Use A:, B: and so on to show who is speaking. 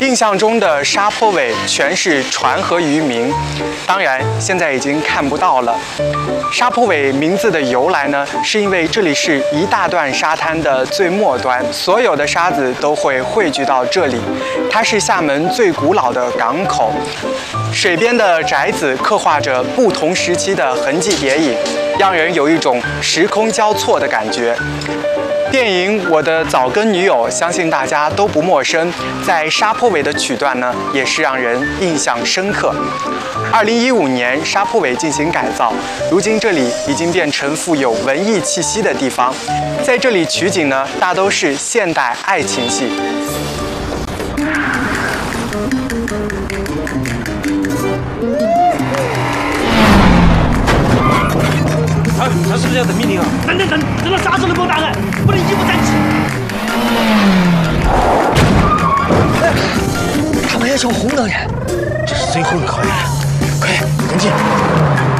A: 印象中的沙坡尾全是船和渔民，当然现在已经看不到了。沙坡尾名字的由来呢，是因为这里是一大段沙滩的最末端，所有的沙子都会汇聚到这里。它是厦门最古老的港口，水边的宅子刻画着不同时期的痕迹叠影，让人有一种时空交错的感觉。电影《我的早更女友》相信大家都不陌生，在沙坡尾的曲段呢，也是让人印象深刻。2015年，沙坡尾进行改造，如今这里已经变成富有文艺气息的地方。在这里取景呢，大都是现代爱情戏。
B: 他是不是要等命令啊？等，等到啥时候能给我答案？不能一不站起。
C: 他们要求红灯人，这是最后一个考验，快跟进！